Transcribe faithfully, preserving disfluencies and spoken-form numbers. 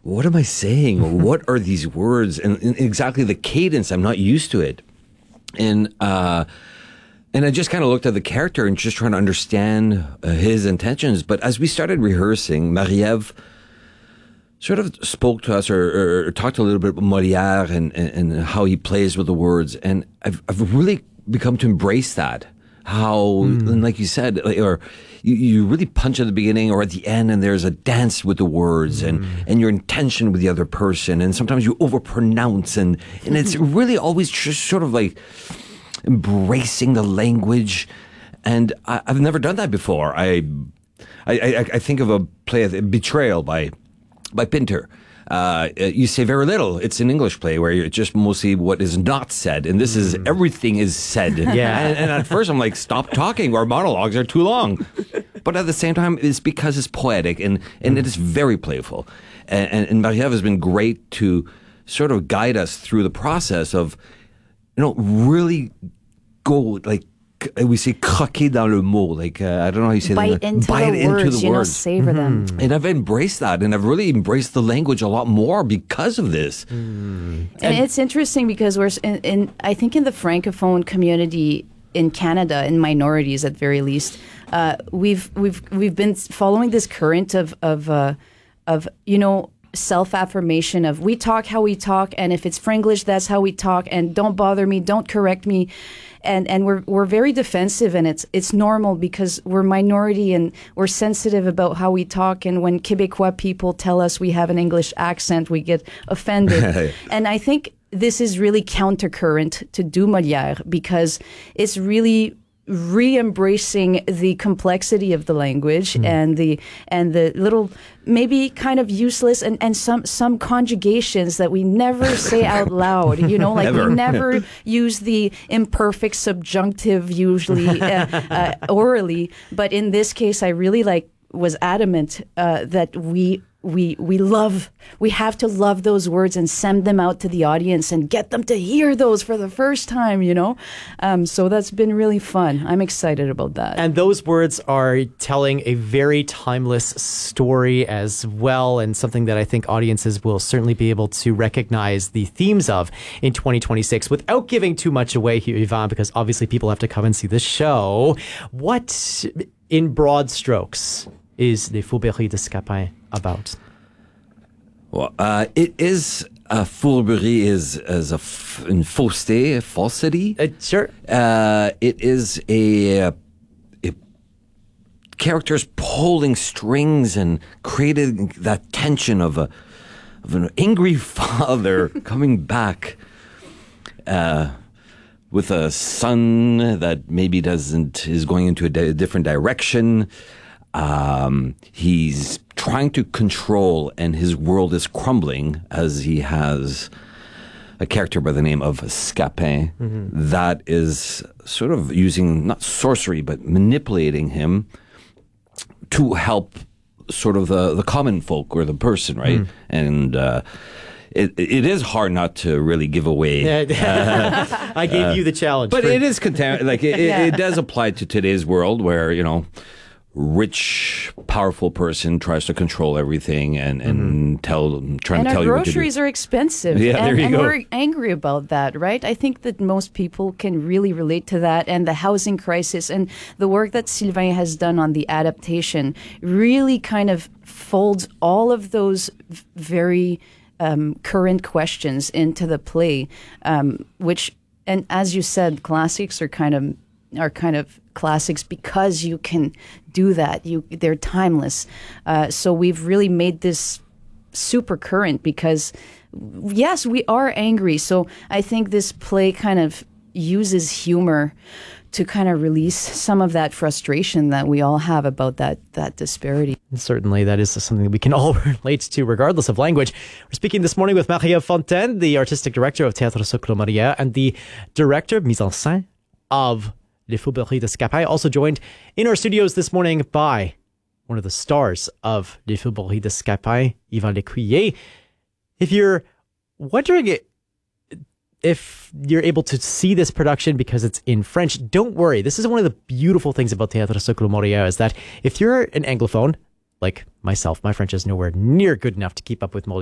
what am I saying? Or what are these words? And, and exactly the cadence, I'm not used to it. And uh, and I just kind of looked at the character and just trying to understand uh, his intentions. But as we started rehearsing, Marie-Ève sort of spoke to us or, or, or talked a little bit about Molière and, and, and how he plays with the words. And I've, I've really become to embrace that. How, mm. and like you said, like, or you, you really punch at the beginning or at the end, and there's a dance with the words mm. and, and your intention with the other person. And sometimes you overpronounce, and, and it's really always just sort of like embracing the language. And I, I've never done that before. I, I, I, I think of a play, Betrayal by, by Pinter. Uh, you say very little. It's an English play where you're just mostly what is not said. And this is, everything is said. Yeah. And, and at first I'm like, stop talking. Our monologues are too long. But at the same time, it's because it's poetic and, and it is very playful. And, and, and Marie-Ève has been great to sort of guide us through the process of, you know, really go like, we say croquer dans le mot, like uh, I don't know how you say bite that. Into Bite the into words, the you words, know, savor mm-hmm. them. And I've embraced that, and I've really embraced the language a lot more because of this. Mm. And, and it's interesting because we're in, in, I think, in the Francophone community in Canada, in minorities at very least, uh, we've we've we've been following this current of of uh, of you know. self-affirmation of we talk how we talk, and if it's Franglish, that's how we talk, and don't bother me, don't correct me, and and we're we're very defensive, and it's it's normal because we're minority and we're sensitive about how we talk, and when Québécois people tell us we have an English accent, we get offended. And I think this is really countercurrent to do Molière because it's really re-embracing the complexity of the language mm. and the and the little maybe kind of useless and, and some some conjugations that we never say out loud, you know, like never. we never use the imperfect subjunctive usually uh, uh, orally, but in this case I really like was adamant uh, that we We we love, we have to love those words and send them out to the audience and get them to hear those for the first time, you know? Um, so that's been really fun. I'm excited about that. And those words are telling a very timeless story as well, and something that I think audiences will certainly be able to recognize the themes of in twenty twenty-six without giving too much away here, Yvan, because obviously people have to come and see the show. What, in broad strokes, is Les Fourberies de Scapin about? Well, uh, it is a fourberie is is a f- une fausseté, a falsity. Uh, sure. Uh, it is a, a characters pulling strings and creating that tension of a of an angry father coming back uh, with a son that maybe doesn't is going into a di- different direction. Um, he's trying to control, and his world is crumbling as he has a character by the name of Scapin mm-hmm. that is sort of using, not sorcery, but manipulating him to help sort of the, the common folk or the person, right? Mm. And uh, it it is hard not to really give away. uh, I gave uh, you the challenge. But for... it is content. Like it, yeah. it, it does apply to today's world where, you know, rich, powerful person tries to control everything and, and mm-hmm. tell, trying and to tell you what to do. And our groceries are expensive. Yeah, and, there you and go. we're angry about that, right? I think that most people can really relate to that, and the housing crisis and the work that Sylvain has done on the adaptation really kind of folds all of those very um, current questions into the play, um, which, and as you said, classics are kind of are kind of classics because you can do that. You they're timeless. Uh, so we've really made this super current because, yes, we are angry. So I think this play kind of uses humor to kind of release some of that frustration that we all have about that that disparity. Certainly, that is something that we can all relate to, regardless of language. We're speaking this morning with Marie-Ève Fontaine, the artistic director of Théâtre Socle Molière, and the director, mise en scène, of Les Fourberies de Scapin, also joined in our studios this morning by one of the stars of Les Fourberies de Scapin, Yvan Lécuyer. If you're wondering if you're able to see this production because it's in French, don't worry. This is one of the beautiful things about Théâtre Socle Molière is that if you're an Anglophone, like myself, my French is nowhere near good enough to keep up with Molière.